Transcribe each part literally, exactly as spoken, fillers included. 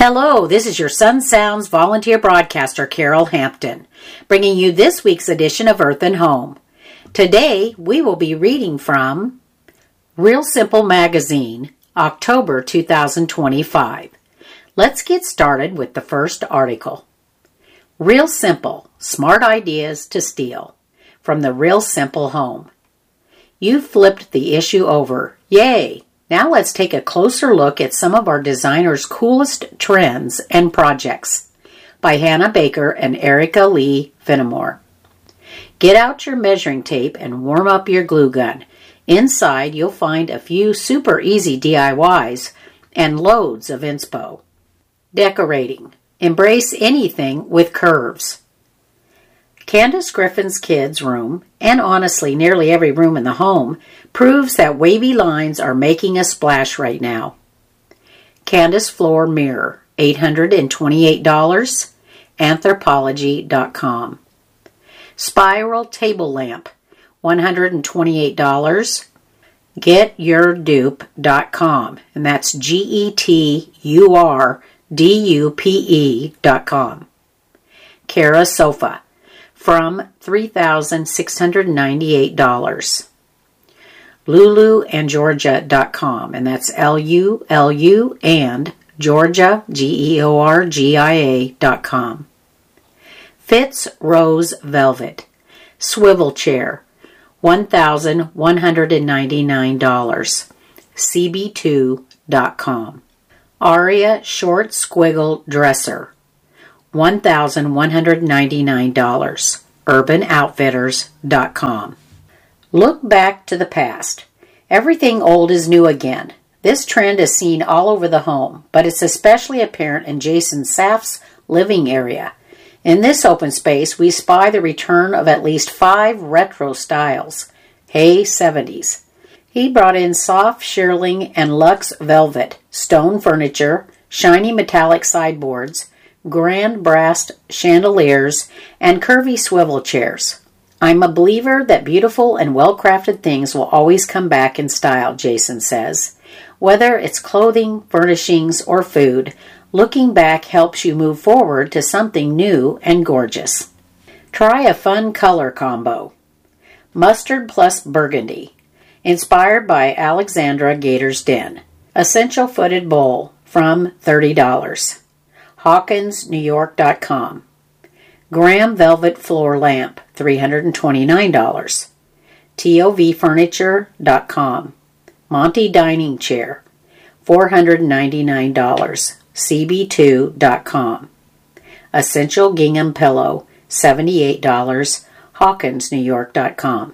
Hello, this is your Sun Sounds volunteer broadcaster, Carol Hampton, bringing you this week's edition of Earth and Home. Today, we will be reading from Real Simple Magazine, October two thousand twenty-five. Let's get started with the first article. Real Simple, Smart Ideas to Steal, from the Real Simple Home. You flipped the issue over. Yay! Now let's take a closer look at some of our designers' coolest trends and projects, by Hannah Baker and Erica Lee Finnemore. Get out your measuring tape and warm up your glue gun. Inside you'll find a few super easy D I Ys and loads of inspo. Decorating. Embrace anything with curves. Candace Griffin's kids' room, and honestly nearly every room in the home, proves that wavy lines are making a splash right now. Candace Floor Mirror, eight hundred twenty-eight dollars, anthropology dot com. Spiral Table Lamp, one hundred twenty-eight dollars, get your dupe dot com, and that's G E T U R D U P E dot com. Kara Sofa, from three thousand six hundred ninety-eight dollars. Lulu and Georgia dot com, and that's L U L U and Georgia, G E O R G I A dot com. Fitz Rose Velvet, Swivel Chair, one thousand one hundred ninety-nine dollars. C B two dot com. Aria Short Squiggle Dresser, one thousand one hundred ninety-nine dollars. urban outfitters dot com. Look back to the past. Everything old is new again. This trend is seen all over the home, but it's especially apparent in Jason Saff's living area. In this open space, we spy the return of at least five retro styles. Hey seventies. He brought in soft shearling and luxe velvet, stone furniture, shiny metallic sideboards, grand brass chandeliers, and curvy swivel chairs. I'm a believer that beautiful and well-crafted things will always come back in style, Jason says. Whether it's clothing, furnishings, or food, looking back helps you move forward to something new and gorgeous. Try a fun color combo. Mustard plus burgundy, inspired by Alexandra Gator's Den. Essential footed bowl, from thirty dollars. Hawkins New York dot com. Graham Velvet Floor Lamp, three hundred twenty-nine dollars. T O V Furniture dot com. Monty Dining Chair, four hundred ninety-nine dollars. C B two dot com. Essential Gingham Pillow, seventy-eight dollars. Hawkins New York dot com.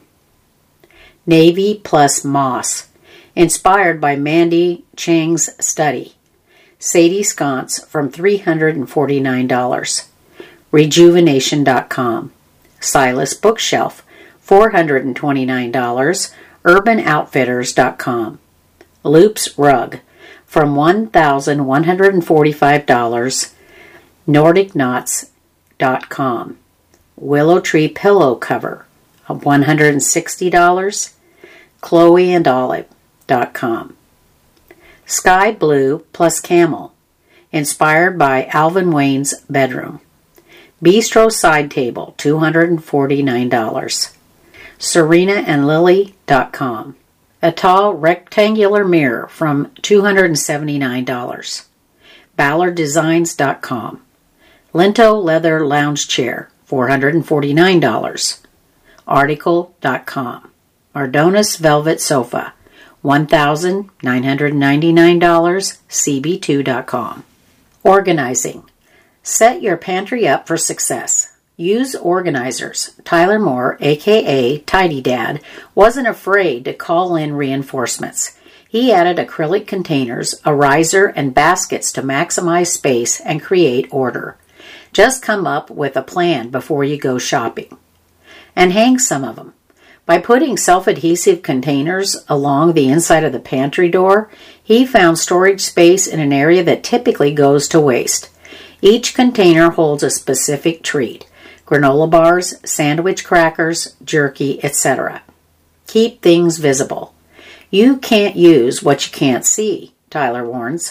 Navy plus Moss, inspired by Mandy Chang's study. Sadie Sconce, from three hundred forty-nine dollars. rejuvenation dot com. Silas Bookshelf, four hundred twenty-nine dollars. urban outfitters dot com. Loops Rug, from one thousand one hundred forty-five dollars. nordic knots dot com. Willow Tree Pillow Cover, one hundred sixty dollars. chloe and olive dot com. Sky Blue plus Camel, inspired by Alvin Wayne's bedroom. Bistro Side Table, two hundred forty-nine dollars. serena and lily dot com. A tall rectangular mirror, from two hundred seventy-nine dollars. ballard designs dot com. Lento Leather Lounge Chair, four hundred forty-nine dollars. article dot com. Mardonis Velvet Sofa, one thousand nine hundred ninety-nine dollars. C B two dot com. Organizing. Set your pantry up for success. Use organizers. Tyler Moore, aka Tidy Dad, wasn't afraid to call in reinforcements. He added acrylic containers, a riser, and baskets to maximize space and create order. Just come up with a plan before you go shopping. And hang some of them. By putting self-adhesive containers along the inside of the pantry door, he found storage space in an area that typically goes to waste. Each container holds a specific treat: granola bars, sandwich crackers, jerky, et cetera. Keep things visible. You can't use what you can't see, Tyler warns.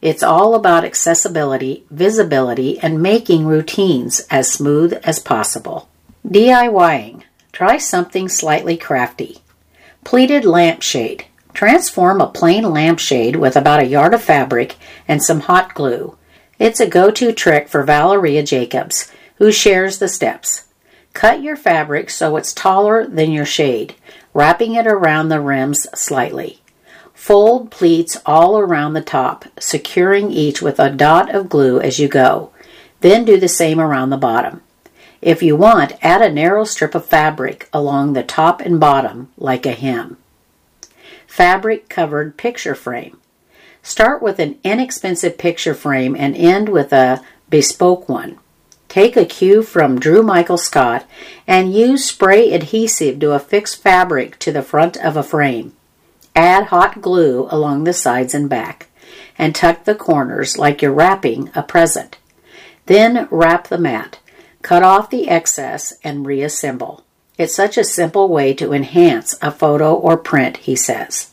It's all about accessibility, visibility, and making routines as smooth as possible. DIYing. Try something slightly crafty. Pleated lampshade. Transform a plain lampshade with about a yard of fabric and some hot glue. It's a go-to trick for Valeria Jacobs, who shares the steps. Cut your fabric so it's taller than your shade, wrapping it around the rims slightly. Fold pleats all around the top, securing each with a dot of glue as you go. Then do the same around the bottom. If you want, add a narrow strip of fabric along the top and bottom like a hem. Fabric-covered picture frame. Start with an inexpensive picture frame and end with a bespoke one. Take a cue from Drew Michael Scott and use spray adhesive to affix fabric to the front of a frame. Add hot glue along the sides and back, and tuck the corners like you're wrapping a present. Then wrap the mat. Cut off the excess and reassemble. It's such a simple way to enhance a photo or print, he says.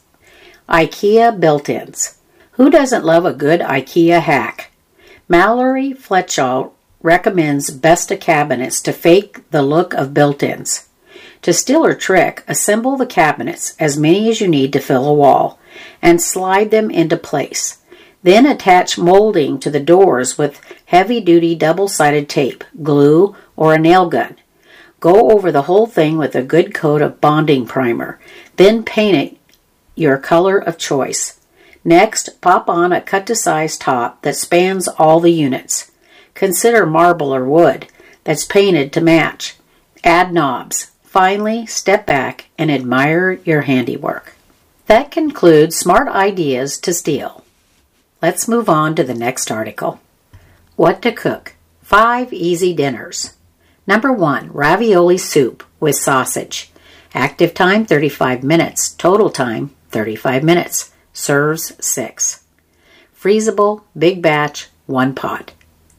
IKEA built-ins. Who doesn't love a good IKEA hack? Mallory Fletchall recommends Besta cabinets to fake the look of built-ins. To steal her trick, assemble the cabinets, as many as you need to fill a wall, and slide them into place. Then attach molding to the doors with heavy-duty double-sided tape, glue, or a nail gun. Go over the whole thing with a good coat of bonding primer. Then paint it your color of choice. Next, pop on a cut-to-size top that spans all the units. Consider marble or wood that's painted to match. Add knobs. Finally, step back and admire your handiwork. That concludes Smart Ideas to Steal. Let's move on to the next article. What to cook. Five easy dinners. Number one, ravioli soup with sausage. Active time, thirty-five minutes. Total time, thirty-five minutes. Serves six. Freezable, big batch, one pot.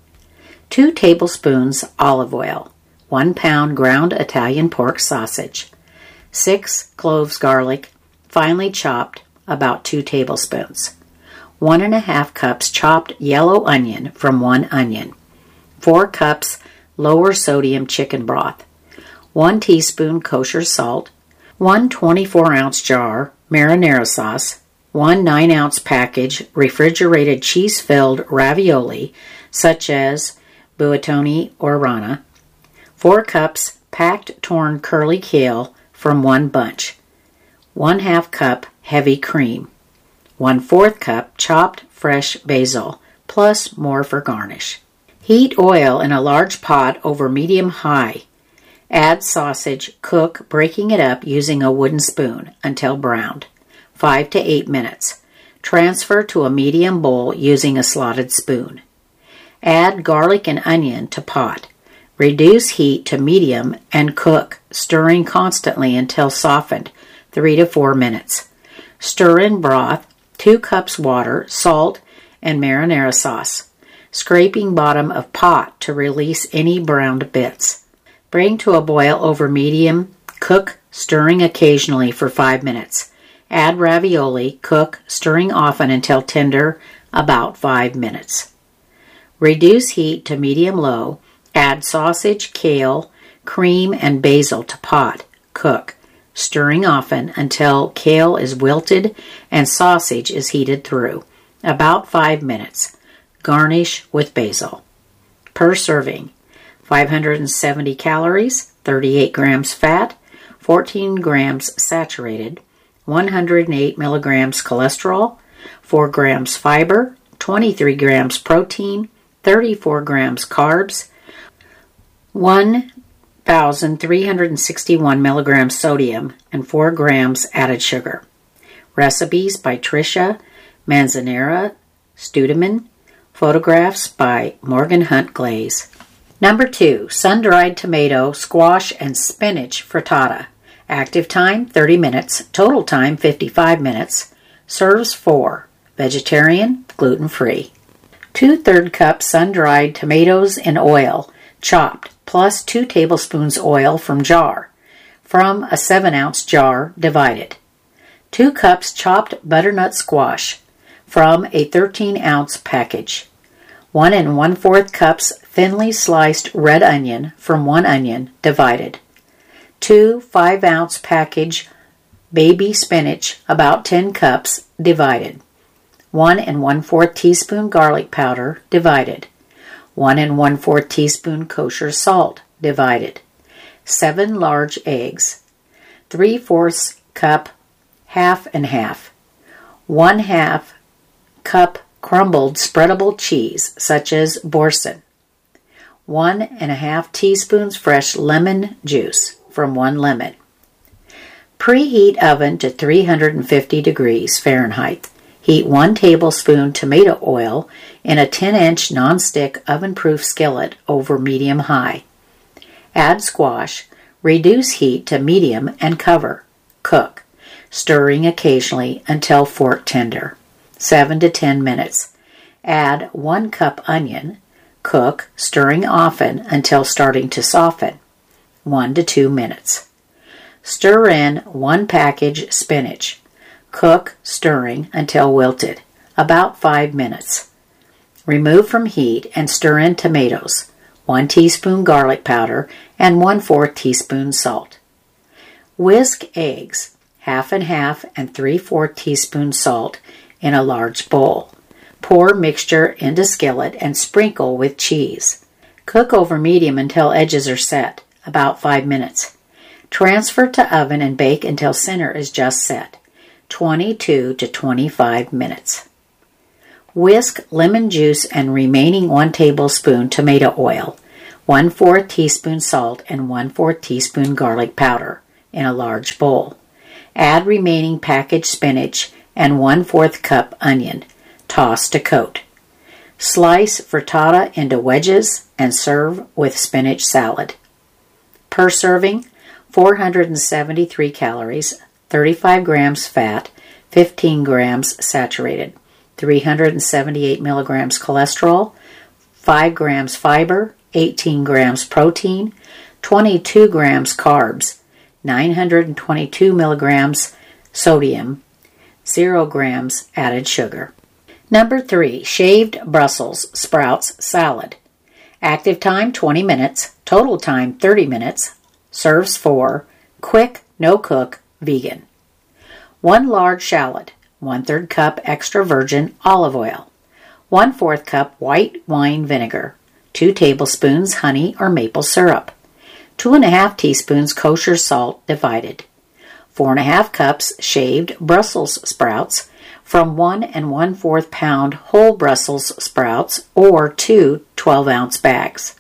Two tablespoons olive oil. One pound ground Italian pork sausage. Six cloves garlic, finely chopped, about two tablespoons. One and a half cups chopped yellow onion from one onion. Four cups lower sodium chicken broth. One teaspoon kosher salt. One twenty-four ounce jar marinara sauce. One nine ounce package refrigerated cheese-filled ravioli, such as buitoni or rana. Four cups packed torn curly kale from one bunch. One half cup heavy cream. One fourth cup chopped fresh basil, plus more for garnish. Heat oil in a large pot over medium-high. Add sausage, cook, breaking it up using a wooden spoon until browned. Five to eight minutes. Transfer to a medium bowl using a slotted spoon. Add garlic and onion to pot. Reduce heat to medium and cook, stirring constantly until softened, three to four minutes. Stir in broth, two cups water, salt, and marinara sauce. Scraping bottom of pot to release any browned bits. Bring to a boil over medium, cook, stirring occasionally for five minutes. Add ravioli, cook, stirring often until tender, about five minutes. Reduce heat to medium-low. Add sausage, kale, cream, and basil to pot. Cook, stirring often until kale is wilted and sausage is heated through. About five minutes. Garnish with basil. Per serving, five hundred seventy calories, thirty-eight grams fat, fourteen grams saturated, one hundred eight milligrams cholesterol, four grams fiber, twenty-three grams protein, thirty-four grams carbs, one thousand three hundred sixty-one milligrams sodium, and four grams added sugar. Recipes by Tricia Manzanera Studeman. Photographs by Morgan Hunt Glaze. Number two, sun-dried tomato, squash, and spinach frittata. Active time, thirty minutes. Total time, fifty-five minutes. Serves four. Vegetarian, gluten-free. Two-third cup sun-dried tomatoes in oil, chopped, plus two tablespoons oil from jar. From a seven ounce jar, divided. Two cups chopped butternut squash. from a thirteen ounce package. One and one-fourth cups thinly sliced red onion from one onion, divided. Two five ounce package baby spinach, about ten cups, divided. One and one-fourth teaspoon garlic powder, divided. One and one-fourth teaspoon kosher salt, divided. Seven large eggs. Three-fourths cup, half and half. One half cup crumbled spreadable cheese, such as Boursin. One and a half teaspoons fresh lemon juice from one lemon. Preheat oven to three hundred fifty degrees Fahrenheit. Heat one tablespoon tomato oil in a ten inch nonstick oven-proof skillet over medium-high. Add squash. Reduce heat to medium and cover. Cook, stirring occasionally until fork tender. seven to ten minutes. Add one cup onion. Cook, stirring often until starting to soften. one to two minutes. Stir in one package spinach. Cook, stirring until wilted, about five minutes. Remove from heat and stir in tomatoes, one teaspoon garlic powder, and one-fourth teaspoon salt. Whisk eggs, half and half and three-fourths teaspoon salt, in a large bowl. Pour mixture into skillet and sprinkle with cheese. Cook over medium until edges are set, about five minutes. Transfer to oven and bake until center is just set, twenty-two to twenty-five minutes. Whisk lemon juice and remaining one tablespoon tomato oil, one-fourth teaspoon salt, and one-fourth teaspoon garlic powder in a large bowl. Add remaining packaged spinach and one-fourth cup onion. Toss to coat. Slice frittata into wedges and serve with spinach salad. Per serving, four hundred seventy-three calories, thirty-five grams fat, fifteen grams saturated, three hundred seventy-eight milligrams cholesterol, five grams fiber, eighteen grams protein, twenty-two grams carbs, nine hundred twenty-two milligrams sodium, zero grams added sugar. Number three, shaved Brussels sprouts salad. Active time twenty minutes, total time thirty minutes. Serves for quick, no-cook, vegan. One large shallot, one-third cup extra virgin olive oil, one-fourth cup white wine vinegar, two tablespoons honey or maple syrup, two and a half teaspoons kosher salt divided, four and a half cups shaved Brussels sprouts from one and one-fourth pound whole Brussels sprouts or two twelve-ounce bags,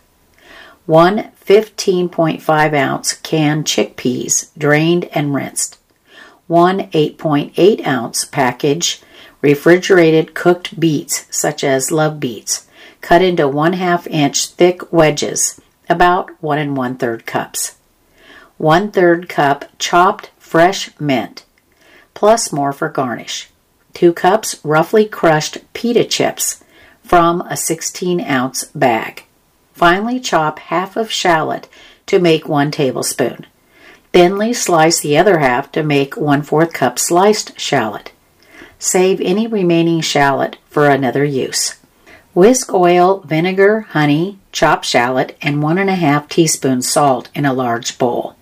one fifteen point five ounce canned chickpeas drained and rinsed, one eight point eight ounce package refrigerated cooked beets such as love beets, cut into one half inch thick wedges, about one and one-third cups, one-third cup chopped fresh mint, plus more for garnish, two cups roughly crushed pita chips from a sixteen ounce bag. Finally, chop half of shallot to make one tablespoon. Thinly slice the other half to make one-fourth cup sliced shallot. Save any remaining shallot for another use. Whisk oil, vinegar, honey, chopped shallot, and one and a half teaspoons salt in a large bowl.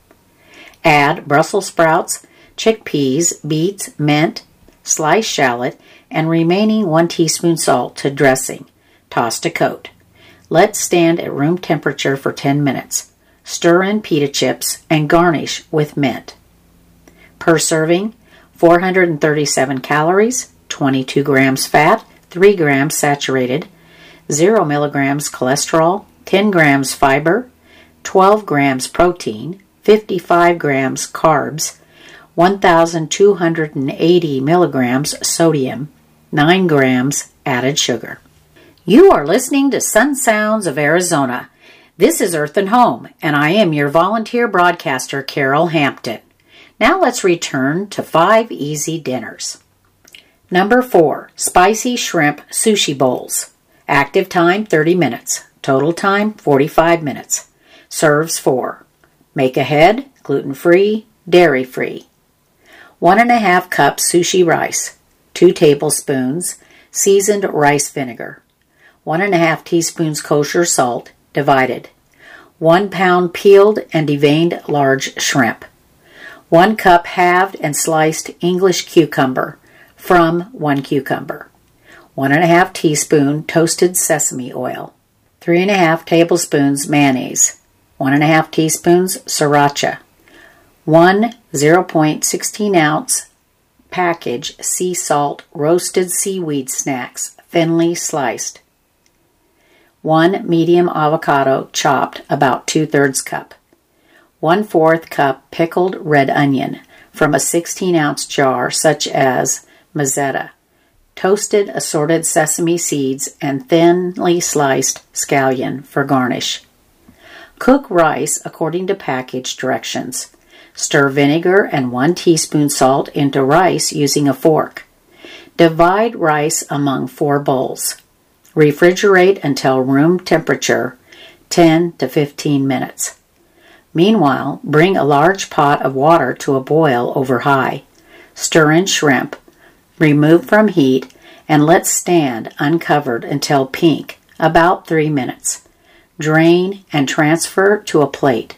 Add Brussels sprouts, chickpeas, beets, mint, sliced shallot, and remaining one teaspoon salt to dressing. Toss to coat. Let stand at room temperature for ten minutes. Stir in pita chips and garnish with mint. Per serving, four hundred thirty-seven calories, twenty-two grams fat, three grams saturated, zero milligrams cholesterol, ten grams fiber, twelve grams protein, fifty-five grams carbs, one thousand two hundred eighty milligrams sodium, nine grams added sugar. You are listening to Sun Sounds of Arizona. This is Earth and Home, and I am your volunteer broadcaster, Carol Hampton. Now let's return to five easy dinners. Number four, spicy shrimp sushi bowls. Active time thirty minutes. Total time forty-five minutes. Serves for make ahead, gluten-free, dairy-free. One and a half cups sushi rice, two tablespoons, seasoned rice vinegar, one and a half teaspoons kosher salt, divided, one pound peeled and deveined large shrimp, one cup halved and sliced English cucumber from one cucumber, one and a half teaspoon toasted sesame oil, three and a half tablespoons mayonnaise, one and a half teaspoons sriracha, one zero point one six ounce package sea salt roasted seaweed snacks thinly sliced, one medium avocado chopped about two-thirds cup, one-fourth cup pickled red onion from a sixteen ounce jar such as Mazzetta, toasted assorted sesame seeds and thinly sliced scallion for garnish. Cook rice according to package directions. Stir vinegar and one teaspoon salt into rice using a fork. Divide rice among four bowls. Refrigerate until room temperature, ten to fifteen minutes. Meanwhile, bring a large pot of water to a boil over high. Stir in shrimp. Remove from heat and let stand uncovered until pink, about three minutes. Drain and transfer to a plate.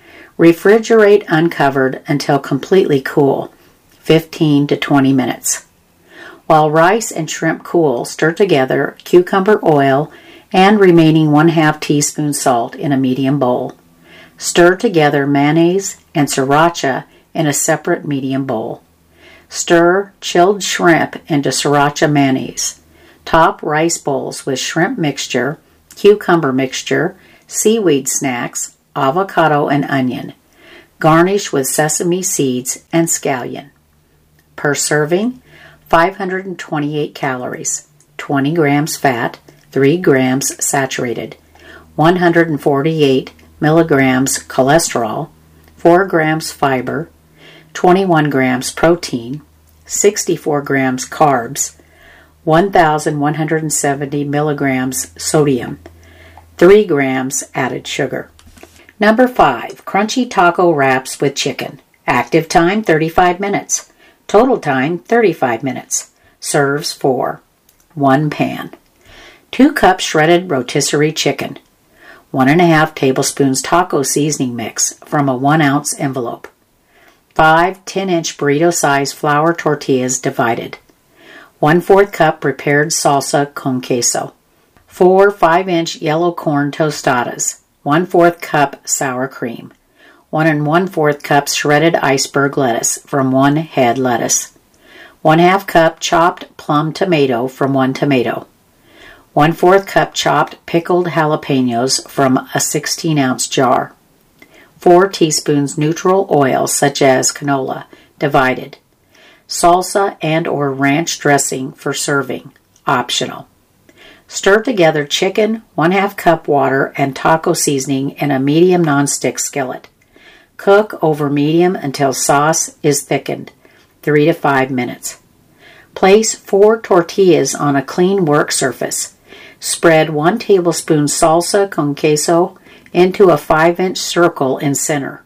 Refrigerate uncovered until completely cool, fifteen to twenty minutes. While rice and shrimp cool, stir together cucumber oil and remaining one half teaspoon salt in a medium bowl. Stir together mayonnaise and sriracha in a separate medium bowl. Stir chilled shrimp into sriracha mayonnaise. Top rice bowls with shrimp mixture, cucumber mixture, seaweed snacks, avocado and onion. Garnish with sesame seeds and scallion. Per serving, five hundred twenty-eight calories, twenty grams fat, three grams saturated, one hundred forty-eight milligrams cholesterol, four grams fiber, twenty-one grams protein, sixty-four grams carbs, one thousand one hundred seventy milligrams sodium, three grams added sugar. Number five, crunchy taco wraps with chicken. Active time thirty-five minutes. Total time thirty-five minutes. Serves for one pan. Two cups shredded rotisserie chicken. One and a half tablespoons taco seasoning mix from a one ounce envelope. Five ten-inch burrito-sized flour tortillas divided. One-fourth cup prepared salsa con queso. Four five-inch yellow corn tostadas. One-fourth cup sour cream. One and one-fourth cup shredded iceberg lettuce from one head lettuce. One-half cup chopped plum tomato from one tomato. One-fourth cup chopped pickled jalapenos from a sixteen ounce jar. Four teaspoons neutral oil such as canola, divided. Salsa and or ranch dressing for serving, optional. Stir together chicken, one-half cup water, and taco seasoning in a medium nonstick skillet. Cook over medium until sauce is thickened, three to five minutes. Place four tortillas on a clean work surface. Spread one tablespoon salsa con queso into a five-inch circle in center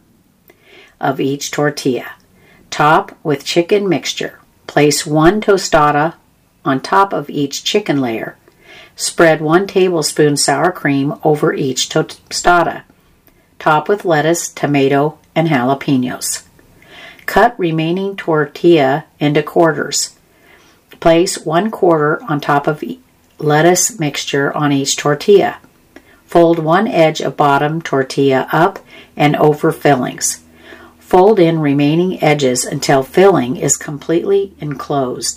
of each tortilla. Top with chicken mixture. Place one tostada on top of each chicken layer. Spread one tablespoon sour cream over each tostada. Top with lettuce, tomato, and jalapenos. Cut remaining tortilla into quarters. Place one quarter on top of lettuce mixture on each tortilla. Fold one edge of bottom tortilla up and over fillings. Fold in remaining edges until filling is completely enclosed.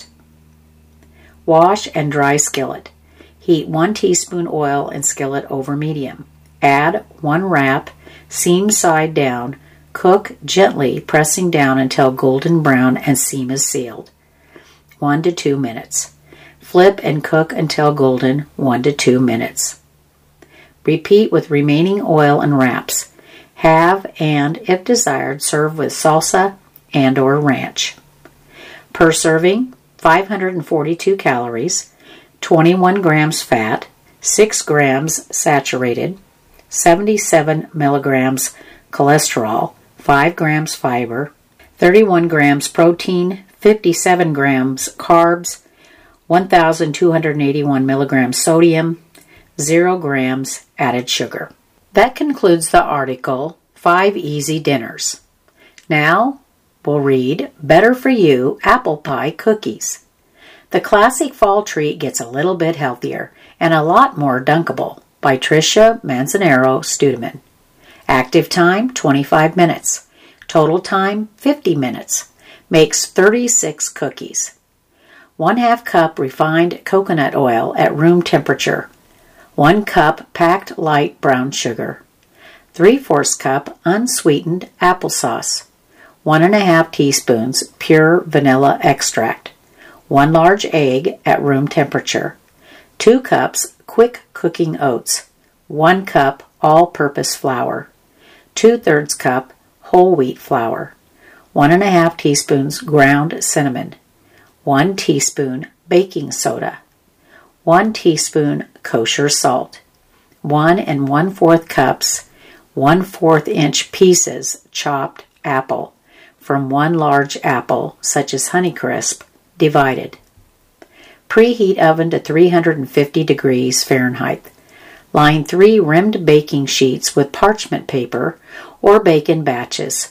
Wash and dry skillet. Heat one teaspoon oil in skillet over medium. Add one wrap, seam side down. Cook gently, pressing down until golden brown and seam is sealed. One to two minutes. Flip and cook until golden, one to two minutes. Repeat with remaining oil and wraps. Have and, if desired, serve with salsa and or ranch. Per serving, five hundred forty-two calories, twenty-one grams fat, six grams saturated, seventy-seven milligrams cholesterol, five grams fiber, thirty-one grams protein, fifty-seven grams carbs, one thousand two hundred eighty-one milligrams sodium, zero grams added sugar. That concludes the article, Five Easy Dinners. Now, we'll read Better For You Apple Pie Cookies. The classic fall treat gets a little bit healthier and a lot more dunkable by Tricia Manzanero Studeman. Active time, twenty-five minutes. Total time, fifty minutes. Makes thirty-six cookies. One half cup refined coconut oil at room temperature. One cup packed light brown sugar. Three-fourths cup unsweetened applesauce. One and a half teaspoons pure vanilla extract. One large egg at room temperature. Two cups quick cooking oats. One cup all-purpose flour. Two-thirds cup whole wheat flour. One and a half teaspoons ground cinnamon. One teaspoon baking soda. One teaspoon kosher salt. One and one-fourth cups, one-fourth inch pieces chopped apple from one large apple, such as Honeycrisp, divided. Preheat oven to three hundred fifty degrees Fahrenheit. Line three rimmed baking sheets with parchment paper or bake in batches.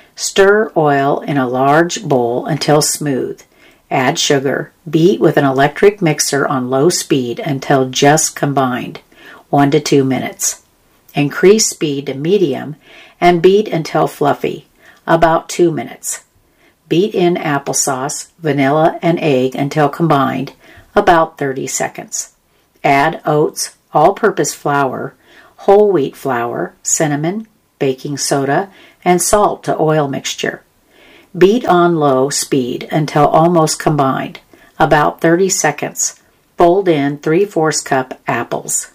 Stir oil in a large bowl until smooth. Add sugar. Beat with an electric mixer on low speed until just combined, one to two minutes. Increase speed to medium and beat until fluffy, about two minutes. Beat in applesauce, vanilla, and egg until combined, about thirty seconds. Add oats, all-purpose flour, whole wheat flour, cinnamon, baking soda, and salt to oil mixture. Beat on low speed until almost combined, about thirty seconds. Fold in three-fourths cup apples.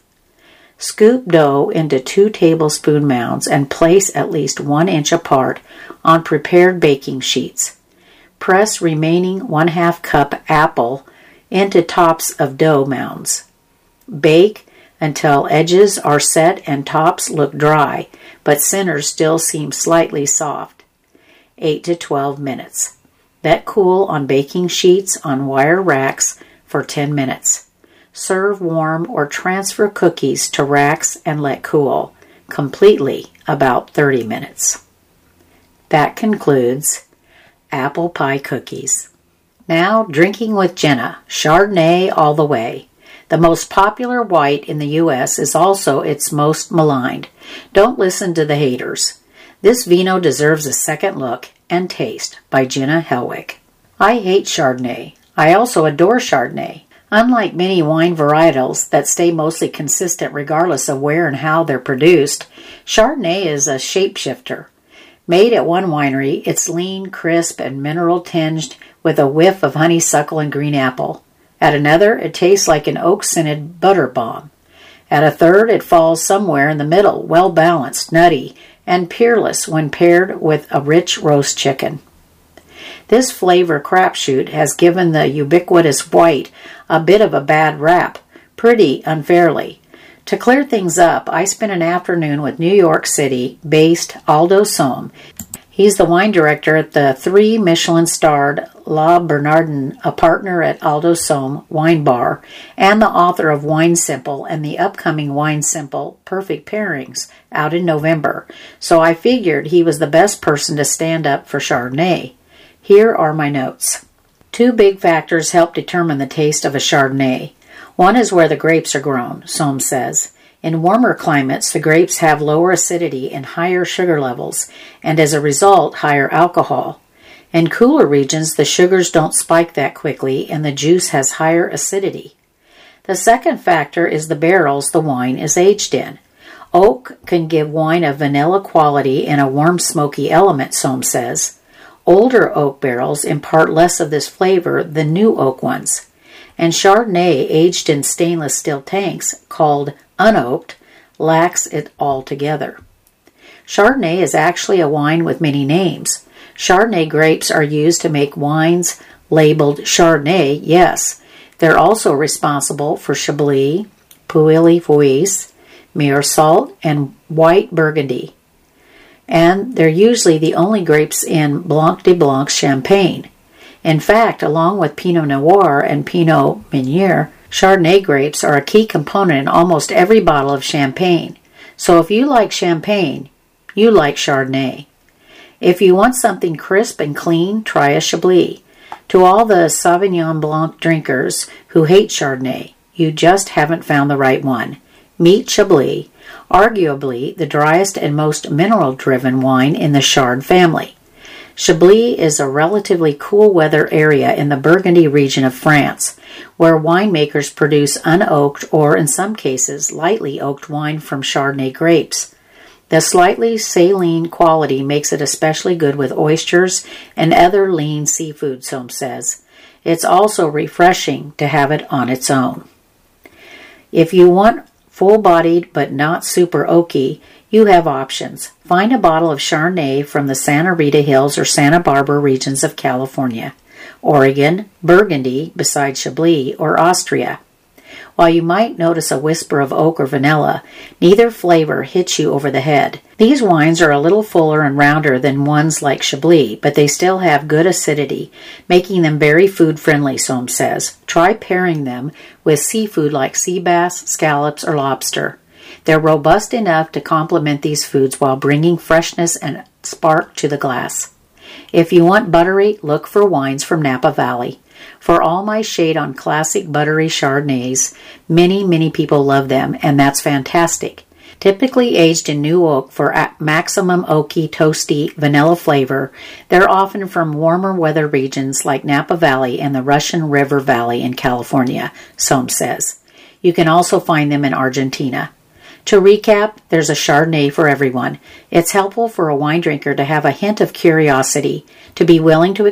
Scoop dough into two tablespoon mounds and place at least one inch apart on prepared baking sheets. Press remaining one-half cup apple into tops of dough mounds. Bake until edges are set and tops look dry, but centers still seem slightly soft. eight to twelve minutes. Let cool on baking sheets on wire racks for ten minutes. Serve warm or transfer cookies to racks and let cool completely about thirty minutes. That concludes Apple Pie Cookies. Now, drinking with Jenna, Chardonnay all the way. The most popular white in the U S is also its most maligned. Don't listen to the haters. This vino deserves a second look and taste by Jenna Helwig. I hate Chardonnay. I also adore Chardonnay. Unlike many wine varietals that stay mostly consistent regardless of where and how they're produced, Chardonnay is a shapeshifter. Made at one winery, it's lean, crisp, and mineral-tinged with a whiff of honeysuckle and green apple. At another, it tastes like an oak-scented butter bomb. At a third, it falls somewhere in the middle, well-balanced, nutty, and peerless when paired with a rich roast chicken. This flavor crapshoot has given the ubiquitous white a bit of a bad rap, pretty unfairly. To clear things up, I spent an afternoon with New York City-based Aldo Sohm. He's the wine director at the three Michelin-starred La Bernardin, a partner at Aldo Sohm Wine Bar, and the author of Wine Simple and the upcoming Wine Simple Perfect Pairings out in November, so I figured he was the best person to stand up for Chardonnay. Here are my notes. Two big factors help determine the taste of a Chardonnay. One is where the grapes are grown, Sohm says. In warmer climates, the grapes have lower acidity and higher sugar levels, and as a result, higher alcohol. In cooler regions, the sugars don't spike that quickly, and the juice has higher acidity. The second factor is the barrels the wine is aged in. Oak can give wine a vanilla quality and a warm, smoky element, Sohm says. Older oak barrels impart less of this flavor than new oak ones. And Chardonnay aged in stainless steel tanks, called unoaked, lacks it altogether. Chardonnay is actually a wine with many names. Chardonnay grapes are used to make wines labeled Chardonnay, yes. They're also responsible for Chablis, Pouilly-Fuisse, Meursault, and White Burgundy. And they're usually the only grapes in Blanc de Blanc Champagne. In fact, along with Pinot Noir and Pinot Meunier, Chardonnay grapes are a key component in almost every bottle of champagne. So if you like champagne, you like Chardonnay. If you want something crisp and clean, try a Chablis. To all the Sauvignon Blanc drinkers who hate Chardonnay, you just haven't found the right one. Meet Chablis, arguably the driest and most mineral-driven wine in the Chard family. Chablis is a relatively cool weather area in the Burgundy region of France, where winemakers produce unoaked or, in some cases, lightly oaked wine from Chardonnay grapes. The slightly saline quality makes it especially good with oysters and other lean seafood, Sohm says. It's also refreshing to have it on its own. If you want full-bodied but not super oaky, you have options. Find a bottle of Chardonnay from the Santa Rita Hills or Santa Barbara regions of California, Oregon, Burgundy, besides Chablis, or Austria. While you might notice a whisper of oak or vanilla, neither flavor hits you over the head. These wines are a little fuller and rounder than ones like Chablis, but they still have good acidity, making them very food-friendly, Sohm says. Try pairing them with seafood like sea bass, scallops, or lobster. They're robust enough to complement these foods while bringing freshness and spark to the glass. If you want buttery, look for wines from Napa Valley. For all my shade on classic buttery Chardonnays, many, many people love them, and that's fantastic. Typically aged in new oak for maximum oaky, toasty, vanilla flavor, they're often from warmer weather regions like Napa Valley and the Russian River Valley in California, Sohm says. You can also find them in Argentina. To recap, there's a Chardonnay for everyone. It's helpful for a wine drinker to have a hint of curiosity, to be willing to